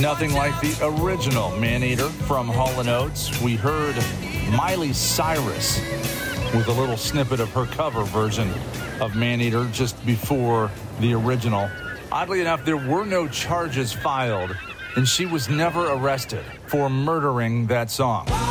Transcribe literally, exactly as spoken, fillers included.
Nothing like the original Maneater from Hall and Oates. We heard Miley Cyrus with a little snippet of her cover version of Maneater just before the original. Oddly enough, there were no charges filed, and she was never arrested for murdering that song.